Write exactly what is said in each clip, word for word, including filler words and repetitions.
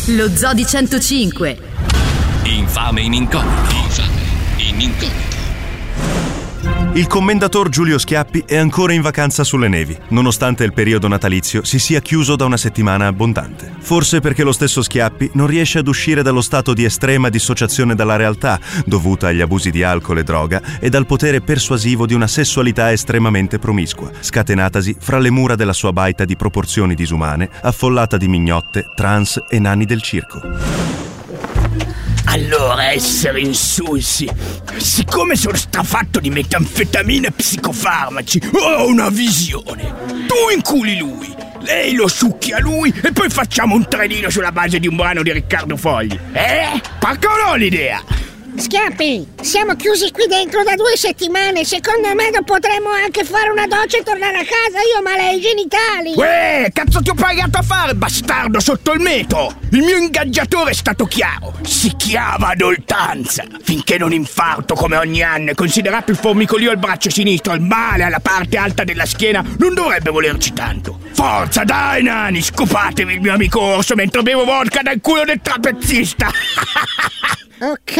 Lo Zoo di centocinque. Infame in incognito. Infame in incognito. Il commendator Giulio Schiappi è ancora in vacanza sulle nevi, nonostante il periodo natalizio si sia chiuso da una settimana abbondante. Forse perché lo stesso Schiappi non riesce ad uscire dallo stato di estrema dissociazione dalla realtà, dovuta agli abusi di alcol e droga, e dal potere persuasivo di una sessualità estremamente promiscua, scatenatasi fra le mura della sua baita di proporzioni disumane, affollata di mignotte, trans e nani del circo. Allora, essere insulsi. Siccome sono strafatto di metanfetamine e psicofarmaci, ho una visione. Tu inculi lui, lei lo succhi a lui e poi facciamo un trenino sulla base di un brano di Riccardo Fogli. Eh? Pacca o no l'idea? Schiappi, siamo chiusi qui dentro da due settimane. Secondo me potremmo anche fare una doccia e tornare a casa. Io ho male ai genitali. Uè, cazzo ti ho pagato a fare, bastardo, sotto il metro? Il mio ingaggiatore è stato chiaro. Si chiama ad oltanza. Finché non infarto come ogni anno e considerato il formicolio al braccio sinistro, il male alla parte alta della schiena, non dovrebbe volerci tanto. Forza, dai nani, scopatevi il mio amico orso mentre bevo vodka dal culo del trapezzista. Ok.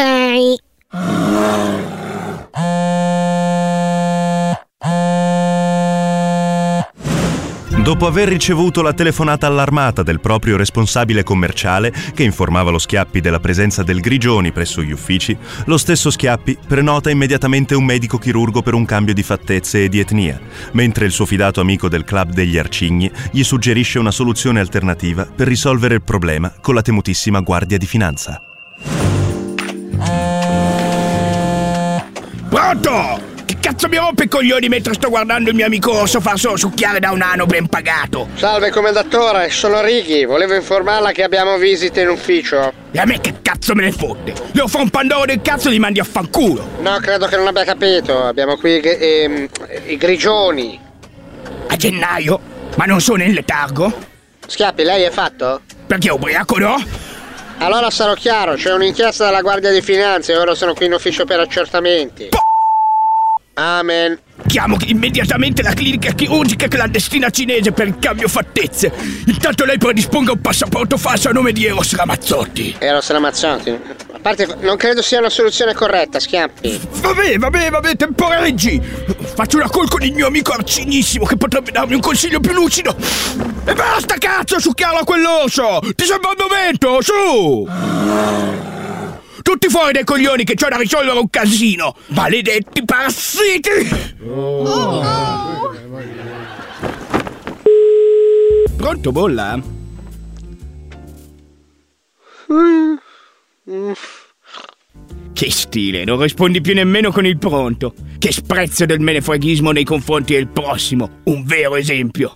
Dopo aver ricevuto la telefonata allarmata del proprio responsabile commerciale, che informava lo Schiappi della presenza del Grigioni presso gli uffici, lo stesso Schiappi prenota immediatamente un medico chirurgo per un cambio di fattezze e di etnia, mentre il suo fidato amico del club degli Arcigni gli suggerisce una soluzione alternativa per risolvere il problema con la temutissima Guardia di Finanza. Pronto? Che cazzo mi rompe i coglioni mentre sto guardando il mio amico orso farselo succhiare da un nano ben pagato? Salve commendatore, sono Righi, volevo informarla che abbiamo visite in ufficio. E a me che cazzo me ne fotte? Le offro un pandoro del cazzo e li mandi a fanculo. No, credo che non abbia capito, abbiamo qui i, ehm, i Grigioni. A gennaio? Ma non sono in letargo? Schiappi, lei è fatto? Perché è ubriaco, no? Allora sarò chiaro, c'è un'inchiesta dalla Guardia di Finanza e ora sono qui in ufficio per accertamenti. Po- Amen. Chiamo immediatamente la clinica chirurgica clandestina cinese per il cambio fattezze. Intanto lei predisponga un passaporto falso a nome di Eros Ramazzotti. Eros Ramazzotti? A parte, non credo sia una soluzione corretta, Schiappi. Vabbè, vabbè, vabbè, temporeggi. Faccio una call con il mio amico arcignissimo che potrebbe darmi un consiglio più lucido. E basta, cazzo, succhiarlo a quell'osso! Ti sembra un momento, su! Tutti fuori dai coglioni che c'ho da risolvere un casino! Maledetti parassiti! Oh. Pronto, bolla? Che stile, non rispondi più nemmeno con il pronto. Che sprezzo del menefreghismo nei confronti del prossimo. Un vero esempio.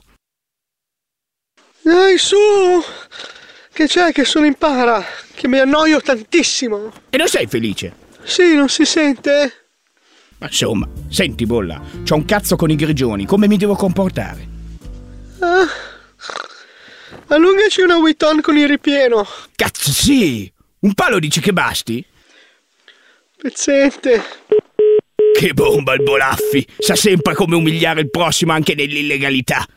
Dai, su! Che c'è che sono in para? Che mi annoio tantissimo. E non sei felice? Sì, non si sente? Ma insomma, senti bolla, c'ho un cazzo con i Grigioni, come mi devo comportare? Ah, allungaci una Vuitton con il ripieno. Cazzo sì! Un palo dici che basti? Pezzente. Che bomba il Bolaffi! Sa sempre come umiliare il prossimo anche nell'illegalità.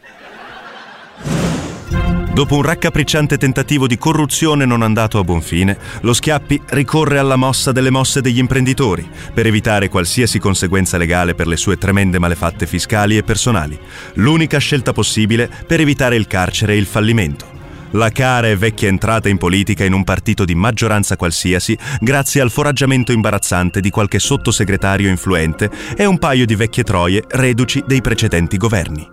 Dopo un raccapricciante tentativo di corruzione non andato a buon fine, lo Schiappi ricorre alla mossa delle mosse degli imprenditori per evitare qualsiasi conseguenza legale per le sue tremende malefatte fiscali e personali. L'unica scelta possibile per evitare il carcere e il fallimento. La cara e vecchia entrata in politica in un partito di maggioranza qualsiasi grazie al foraggiamento imbarazzante di qualche sottosegretario influente e un paio di vecchie troie reduci dei precedenti governi.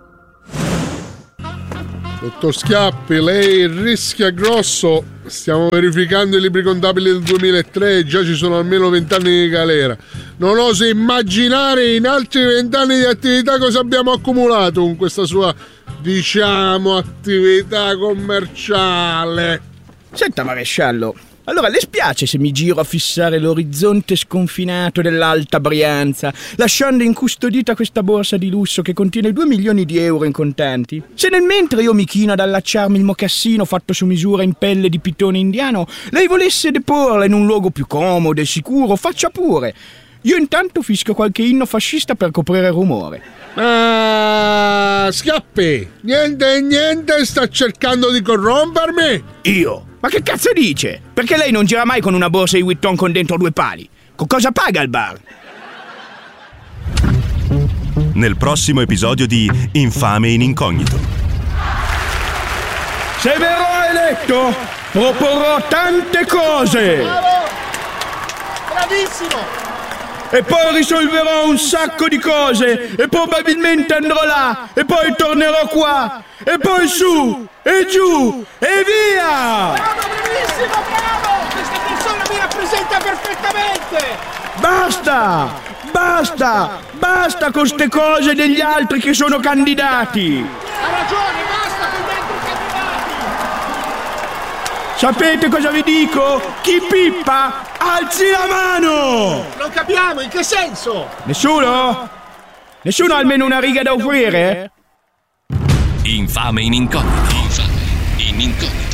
Dottor Schiappi, lei rischia grosso. Stiamo verificando i libri contabili del duemilatré e già ci sono almeno vent'anni di galera. Non oso immaginare in altri vent'anni di attività cosa abbiamo accumulato con questa sua, diciamo, attività commerciale. Senta, maresciallo, allora le spiace se mi giro a fissare l'orizzonte sconfinato dell'Alta Brianza, lasciando incustodita questa borsa di lusso che contiene due milioni di euro in contanti? Se nel mentre io mi chino ad allacciarmi il mocassino fatto su misura in pelle di pitone indiano, lei volesse deporla in un luogo più comodo e sicuro, faccia pure. Io intanto fischio qualche inno fascista per coprire il rumore. Ah, Schiappi, niente niente sta cercando di corrompermi? Io? Ma che cazzo dice? Perché lei non gira mai con una borsa di Vuitton con dentro due pali? Con cosa paga il bar? Nel prossimo episodio di Infame in incognito. Se verrò eletto, proporrò tante cose. Bravo! Bravissimo! E poi risolverò un sacco di cose. E probabilmente andrò là. E poi tornerò qua. E poi su. E giù. E via. Bravo, bravissimo, bravo! Questa persona mi rappresenta perfettamente! Basta. Basta. Basta con ste cose degli altri che sono candidati. Ha ragione, basta con dentro i candidati! Sapete cosa vi dico? Chi pippa, alzi la mano! Non capiamo, in che senso? Nessuno? Nessuno ha almeno una riga da offrire? Infame in incognito. Infame in incognito.